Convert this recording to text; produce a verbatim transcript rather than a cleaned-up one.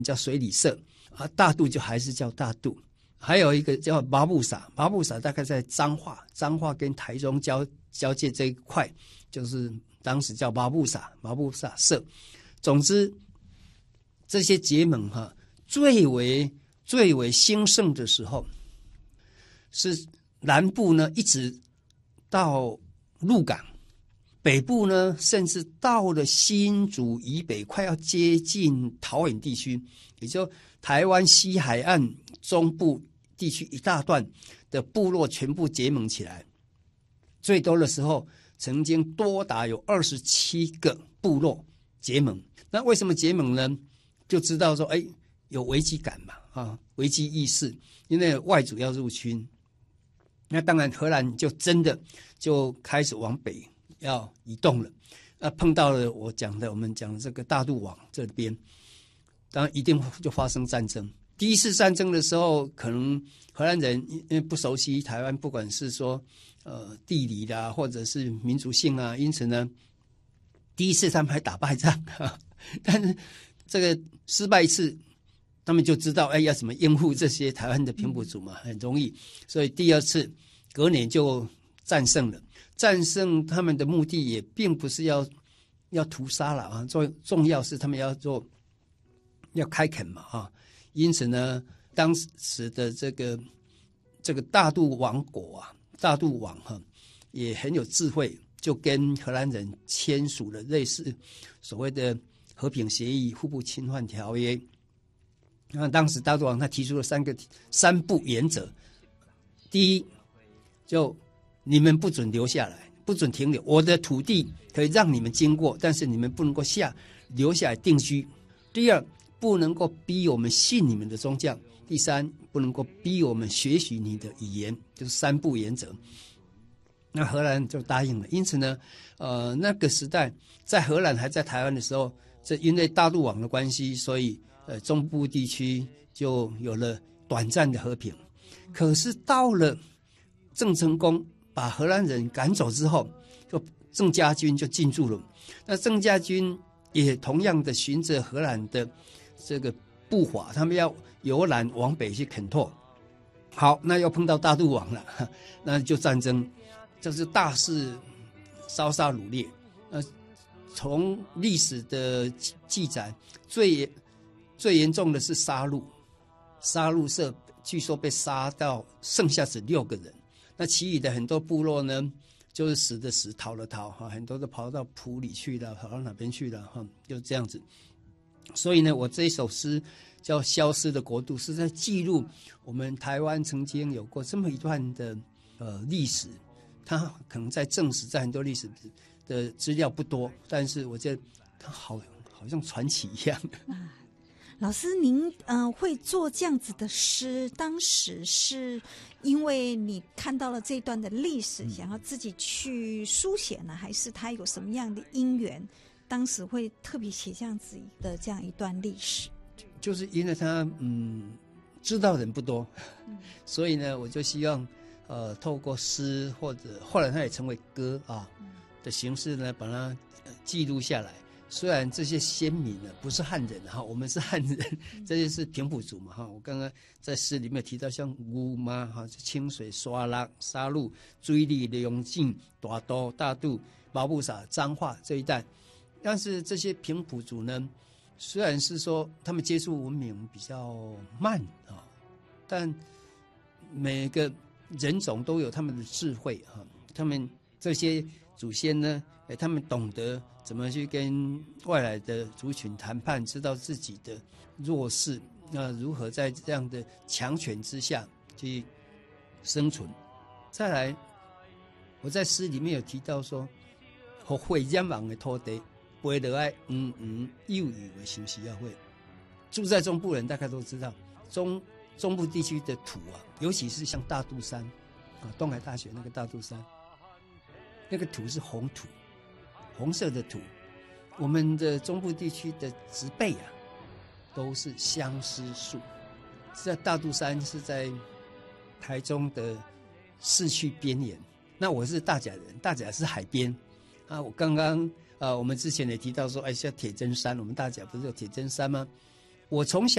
叫水里社啊，大肚就还是叫大肚。还有一个叫麻布萨，麻布萨大概在彰化，彰化跟台中交交界这一块，就是当时叫麻布萨，麻布萨社。总之，这些结盟哈，最为最为兴盛的时候，是南部呢一直到鹿港，北部呢甚至到了新竹以北，快要接近桃园地区，也就台湾西海岸中部地区一大段的部落全部结盟起来，最多的时候曾经多达有二十七个部落结盟。那为什么结盟呢？就知道说，哎，有危机感嘛，啊，危机意识，因为外族要入侵。那当然，荷兰就真的就开始往北要移动了。那碰到了我讲的，我们讲的这个大肚网这边，当然一定就发生战争。第一次战争的时候，可能荷兰人因为不熟悉台湾，不管是说呃地理啦，或者是民族性啊，因此呢，第一次他们还打败仗，但是这个失败一次，他们就知道哎要怎么应付这些台湾的平埔族嘛，很容易。所以第二次隔年就战胜了，战胜他们的目的也并不是要要屠杀了啊，重重要是他们要做要开垦嘛啊。因此呢，当时的这个这个大肚王国啊，大肚王哈、啊、也很有智慧，就跟荷兰人签署了类似所谓的和平协议、互不侵犯条约。那当时大肚王他提出了三个三不原则：第一，就你们不准留下来，不准停留，我的土地可以让你们经过，但是你们不能够下留下来定居。第二，不能够逼我们信你们的宗教。第三，不能够逼我们学习你的语言，就是三不原则。那荷兰就答应了。因此呢，呃，那个时代在荷兰还在台湾的时候，这因为大陆网的关系，所以呃中部地区就有了短暂的和平。可是到了郑成功把荷兰人赶走之后，就郑家军就进驻了。那郑家军也同样的循着荷兰的这个步伐，他们要由南往北去垦拓。好，那又碰到大肚王了，那就战争，这是大肆烧杀掳掠。呃，从历史的记载，最最严重的是杀戮，杀戮社据说被杀到剩下只六个人。那其余的很多部落呢，就是死的死，逃了逃，很多都跑到埔里去了，跑到哪边去了，就这样子。所以呢，我这一首诗叫《消失的国度》，是在记录我们台湾曾经有过这么一段的呃历史。它可能在正史，在很多历史的资料不多，但是我觉得它好好像传奇一样。 啊，老师您呃会做这样子的诗，当时是因为你看到了这段的历史，想要自己去书写呢，还是他有什么样的因缘？当时会特别写这样子的这样一段历史， 就是因为他嗯知道人不多，嗯、所以呢，我就希望呃透过诗或者后来它也成为歌啊、嗯、的形式呢，把它、呃、记录下来。虽然这些先民呢不是汉人哈，我们是汉人，这些是平埔族嘛哈。我刚刚在诗里面提到像乌妈哈、清水、刷拉、沙鹿、水里、龙井、大肚、大肚、毛布萨、彰化这一带。但是这些平埔族呢，虽然是说他们接触文明比较慢啊，但每个人种都有他们的智慧啊。他们这些祖先呢，他们懂得怎么去跟外来的族群谈判，知道自己的弱势，那如何在这样的强权之下去生存。再来，我在诗里面有提到说，和会染网的土地。背落来黄黄幼幼的新西亚会，住在中部人大概都知道，中中部地区的土啊，尤其是像大肚山啊，东海大学那个大肚山，那个土是红土，红色的土。我们的中部地区的植被啊，都是相思树。在大肚山是在台中的市区边缘，那我是大甲人，大甲是海边啊。我刚刚。呃，我们之前也提到说，哎，像铁砧山，我们大甲不是有铁砧山吗？ 我从小